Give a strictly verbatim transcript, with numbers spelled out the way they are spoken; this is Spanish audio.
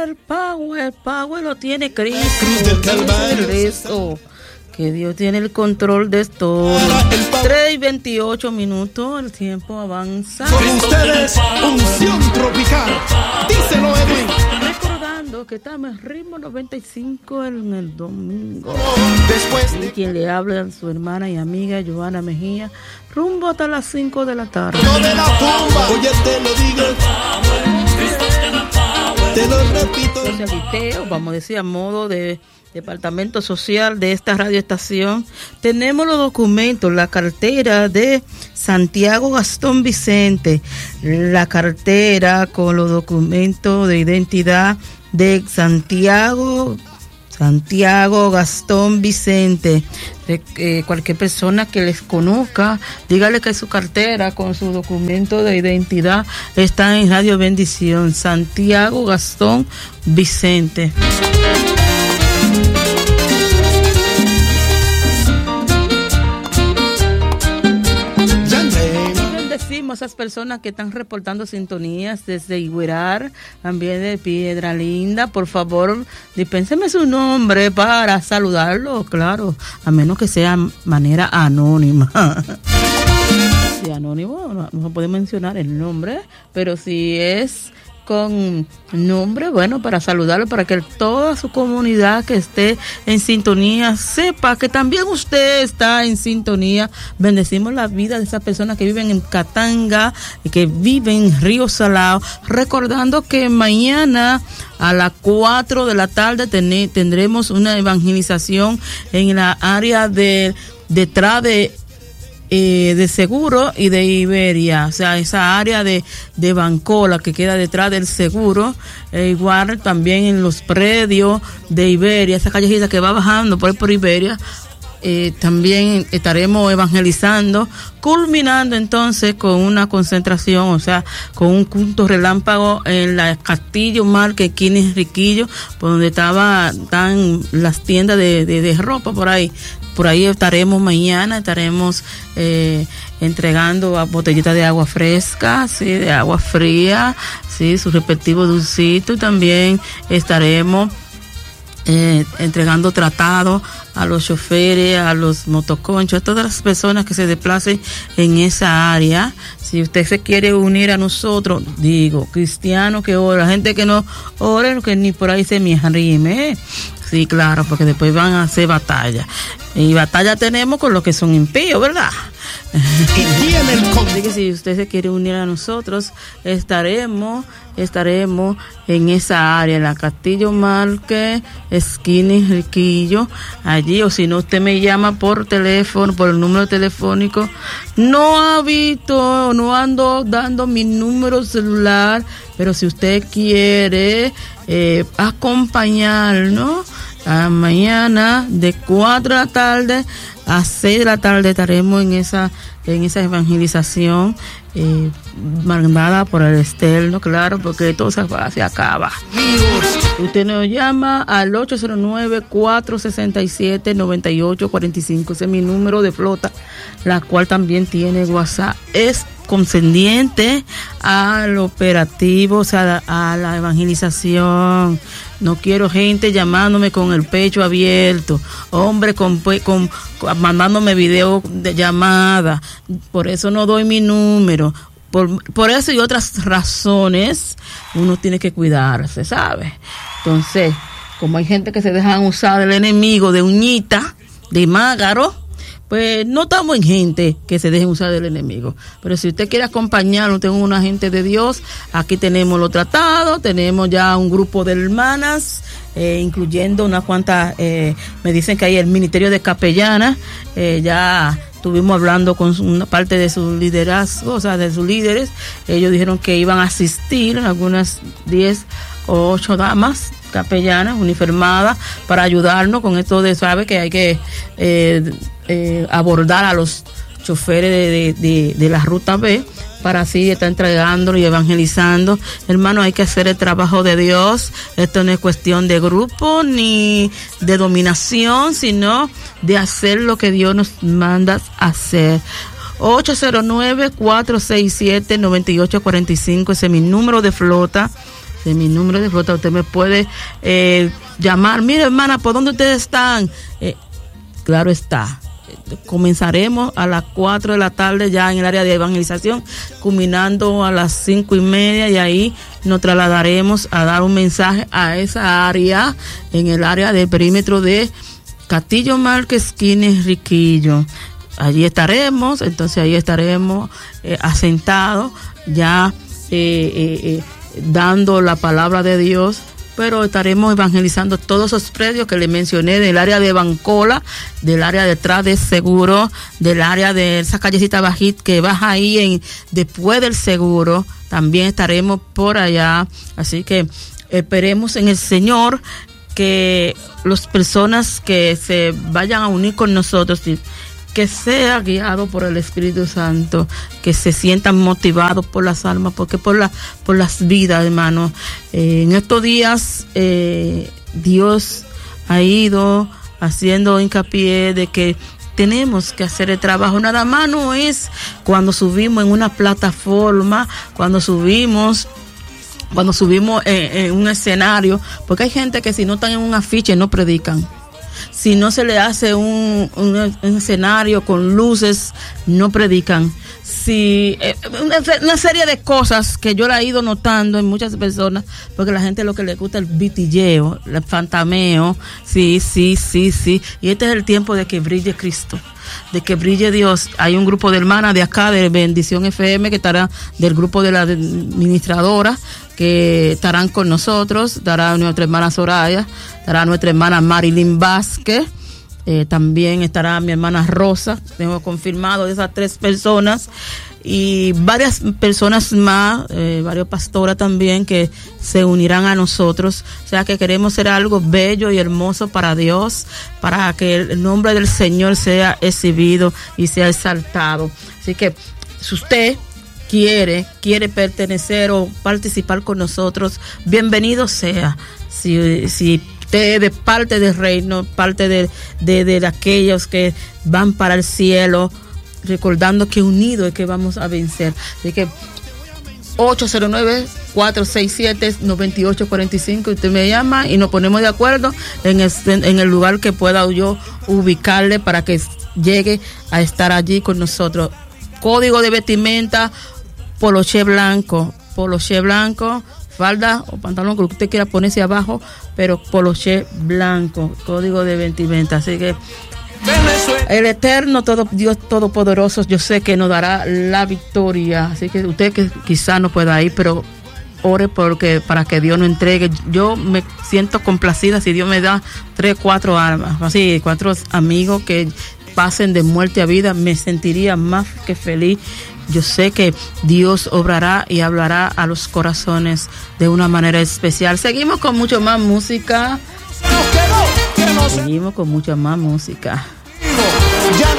Power, power, power lo tiene Cristo. Cruz del Calvario. Eso, que Dios tiene el control de todo. tres y veintiocho minutos, el tiempo avanza. Con ustedes, unción tropical. Díselo, Edwin. Recordando que estamos en ritmo noventa y cinco en el domingo. Después de... Y quien le habla a su hermana y amiga Joana Mejía, rumbo hasta las cinco de la tarde. Yo de la tumba, oye, te lo digo. Te lo repito. Entonces, Viteo, vamos a decir a modo de departamento social de esta radioestación, tenemos los documentos, la cartera de Santiago Gastón Vicente, la cartera con los documentos de identidad de Santiago Santiago Gastón Vicente. Eh, cualquier persona que les conozca, dígale que su cartera con su documento de identidad está en Radio Bendición. Santiago Gastón Vicente. Bendecimos a esas personas que están reportando sintonías desde Iguerar, también de Piedra Linda. Por favor, dispénseme su nombre para saludarlo, claro, a menos que sea manera anónima. Si anónimo, no, no se puede mencionar el nombre, pero si es con nombre, bueno, para saludarlo, para que toda su comunidad que esté en sintonía sepa que también usted está en sintonía. Bendecimos la vida de esas personas que viven en Catanga y que viven en Río Salado, recordando que mañana a las cuatro de la tarde ten, tendremos una evangelización en la área de detrás de Eh, de Seguro y de Iberia, o sea, esa área de, de Bancola que queda detrás del Seguro, e igual también en los predios de Iberia, esa callecita que va bajando por, por Iberia, eh, también estaremos evangelizando, culminando entonces con una concentración, o sea, con un culto relámpago en la Castillo Marque, Quines Riquillo, por donde estaba, están las tiendas de, de, de ropa por ahí. Por ahí estaremos mañana, estaremos eh, entregando a botellitas de agua fresca, sí, de agua fría, sí, su respectivo dulcito, y también estaremos eh, entregando tratados a los choferes, a los motoconchos, a todas las personas que se desplacen en esa área. Si usted se quiere unir a nosotros, digo, cristiano que ora, gente que no ore, que ni por ahí se me arrime, ¿eh? Sí, claro, porque después van a hacer batalla. Y batalla tenemos con los que son impíos, ¿verdad? Así que si usted se quiere unir a nosotros, estaremos, estaremos en esa área, en la Castillo Marque, esquina Riquillo, allí, o si no, usted me llama por teléfono, por el número telefónico. No habito, no ando dando mi número celular, pero si usted quiere eh, acompañarnos, a mañana de cuatro de la tarde a seis de la tarde estaremos en esa en esa evangelización eh, mandada por el externo, claro, porque todo se, se acaba. Usted nos llama al ocho cero nueve, cuatro seis siete, nueve ocho cuatro cinco, ese es mi número de flota, la cual también tiene WhatsApp. Es concerniente al operativo, o sea, a la evangelización. No quiero gente llamándome con el pecho abierto, hombre con, con, con mandándome video de llamada. Por eso no doy mi número. Por, por eso y otras razones uno tiene que cuidarse, ¿sabe? Entonces, como hay gente que se dejan usar del enemigo de uñita, de mágaro, pues no estamos en gente que se dejen usar del enemigo. Pero si usted quiere acompañarnos, tengo una gente de Dios, aquí tenemos los tratados, tenemos ya un grupo de hermanas, eh, incluyendo unas cuantas, eh, me dicen que hay el ministerio de capellanas, eh, ya estuvimos hablando con una parte de su liderazgo, o sea, de sus líderes, ellos dijeron que iban a asistir algunas diez o ocho damas capellanas uniformadas para ayudarnos con esto de, sabe que hay que eh, eh, abordar a los choferes de, de, de, de la ruta B para así estar entregando y evangelizando. Hermano, hay que hacer el trabajo de Dios. Esto no es cuestión de grupo ni de dominación, sino de hacer lo que Dios nos manda hacer. ocho cero nueve, cuatro seis siete, nueve ocho cuatro cinco, ese es mi número de flota. Ese es mi número de flota. Usted me puede eh, llamar. Mire, hermana, ¿por dónde ustedes están? Eh, claro está. Comenzaremos a las cuatro de la tarde ya en el área de evangelización, culminando a las cinco y media, y ahí nos trasladaremos a dar un mensaje a esa área, en el área del perímetro de Castillo Márquez, esquina Enriquillo. Allí estaremos, entonces ahí estaremos eh, asentados ya eh, eh, eh, dando la palabra de Dios, pero estaremos evangelizando todos esos predios que le mencioné, del área de Bancola, del área detrás de Seguro, del área de esa callecita bajita que baja ahí en después del Seguro. También estaremos por allá, así que esperemos en el Señor que las personas que se vayan a unir con nosotros, que sea guiado por el Espíritu Santo, que se sientan motivados por las almas, porque por la por las vidas, hermano. Eh, en estos días eh, Dios ha ido haciendo hincapié de que tenemos que hacer el trabajo. Nada más no es cuando subimos en una plataforma, cuando subimos cuando subimos en, en un escenario, porque hay gente que si no están en un afiche no predican. Si no se le hace un, un, un escenario con luces, no predican. Si eh, una, una serie de cosas que yo la he ido notando en muchas personas, porque la gente lo que le gusta es el vitilleo, el fantameo, sí, sí, sí, sí. Y este es el tiempo de que brille Cristo, de que brille Dios. Hay un grupo de hermanas de acá, de Bendición F M, que estará del grupo de la administradora, que estarán con nosotros. Estará nuestra hermana Soraya, estará nuestra hermana Marilyn Vázquez, eh, también estará mi hermana Rosa. Tengo confirmado de esas tres personas y varias personas más, eh, varios pastores también que se unirán a nosotros. O sea que queremos hacer algo bello y hermoso para Dios, para que el nombre del Señor sea exhibido y sea exaltado. Así que si usted quiere, quiere pertenecer o participar con nosotros, bienvenido sea. Si, si usted de parte del reino, parte de, de, de aquellos que van para el cielo, recordando que unidos es que vamos a vencer. Así que ocho cero nueve, cuatro seis siete, nueve ocho cuatro cinco, usted me llama y nos ponemos de acuerdo en el, en el lugar que pueda yo ubicarle para que llegue a estar allí con nosotros. Código de vestimenta: poloché blanco, poloché blanco, falda o pantalón, lo que usted quiera ponerse abajo, pero poloché blanco, código de vestimenta. Así que el eterno todo Dios todopoderoso, yo sé que nos dará la victoria. Así que usted que quizá no pueda ir, pero ore porque para que Dios nos entregue. Yo me siento complacida si Dios me da tres, cuatro armas, así cuatro amigos que pasen de muerte a vida, me sentiría más que feliz. Yo sé que Dios obrará y hablará a los corazones de una manera especial. Seguimos con mucho más música. Seguimos con mucha más música.